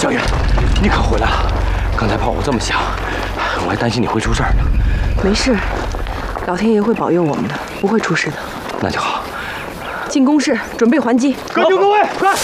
小月，你可回来了！刚才怕我这么想，我还担心你会出事儿呢。 没事，老天爷会保佑我们的，不会出事的。 那就好。 进攻室，准备还击。 各就各位，快！